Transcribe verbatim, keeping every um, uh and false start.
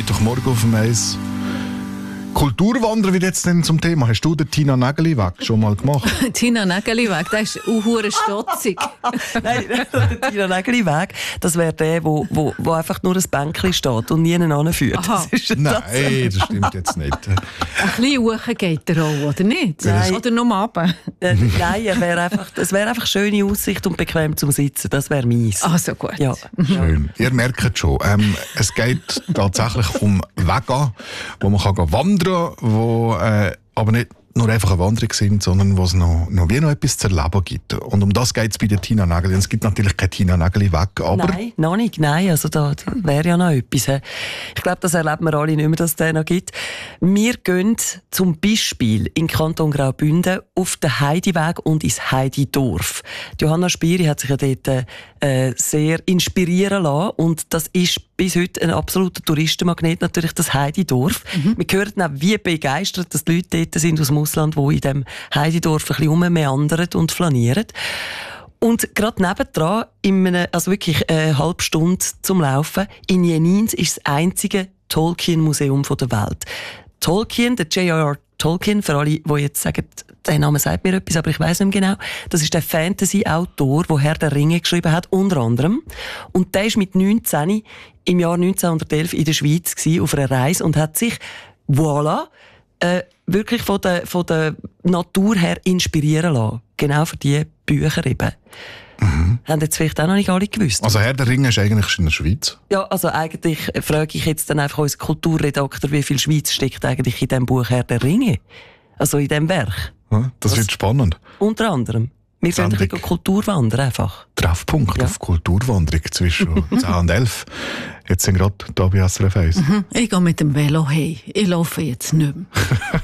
Mittwochmorgen auf dem Eis. Kulturwandern wird jetzt denn zum Thema. Hast du den Tina Nägeli-Weg schon mal gemacht? Tina Nägeli-Weg, der ist auch hure stotzig. Nein, der Tina Nägeli-Weg, das wäre der, wo, wo, wo einfach nur ein Bänkchen steht und niemand anführt. Das ist Nein, das stimmt jetzt nicht. Ein bisschen hoch geht der auch, oder nicht? Nein. Oder nur runter? Äh, Nein, es wäre einfach, wär einfach schöne Aussicht und bequem zum Sitzen. Das wäre meins. Ah, so gut. Ja. Schön. Ihr merkt schon, ähm, es geht tatsächlich um Wege, wo man kann wandern kann, wo äh, aber nicht nur einfach eine Wanderung sind, sondern wo es noch, noch wie noch etwas zu erleben gibt. Und um das geht es bei der Tina Nägeli. Es gibt natürlich keinen Tina Nägeli-Weg, aber... Nein, noch nicht. Nein, also da, da wäre ja noch etwas. Ich glaube, das erleben wir alle nicht mehr, dass es den noch gibt. Wir gehen zum Beispiel in Kanton Graubünden auf den Heidiweg und ins Heididorf. Johanna Spieri hat sich ja dort äh, sehr inspirieren lassen und das ist bis heute ein absoluter Touristenmagnet, natürlich das Heididorf. Mhm. Wir hören auch, wie begeistert dass die Leute dort sind aus dem Ausland, die in diesem Heididorf ein bisschen rummeandern und flanieren. Und gerade nebendran, in einem, also wirklich eine halbe Stunde zum Laufen, in Jenins ist das einzige Tolkien-Museum der Welt. Tolkien, der J R R Tolkien, für alle, die jetzt sagen, der Name sagt mir etwas, aber ich weiss nicht mehr genau. Das ist der Fantasy-Autor, der Herr der Ringe geschrieben hat, unter anderem. Und der ist mit neunzehn im Jahr neunzehnhundertelf in der Schweiz gewesen, auf einer Reise und hat sich, voilà, äh, wirklich von der, von der Natur her inspirieren lassen. Genau für diese Bücher eben. Mhm. Haben jetzt vielleicht auch noch nicht alle gewusst. Also Herr der Ringe ist eigentlich in der Schweiz? Ja, also eigentlich frage ich jetzt dann einfach unseren Kulturredakteur, wie viel Schweiz steckt eigentlich in diesem Buch Herr der Ringe? Also in diesem Werk. Ja, das, das wird spannend. Unter anderem. Wir gehen ein bisschen Kulturwandern einfach. Treffpunkt ja. auf Kulturwanderung zwischen zehn und elf. Jetzt sind gerade hier bei S R F eins. Mhm. Ich gehe mit dem Velo hey. Ich laufe jetzt nicht mehr.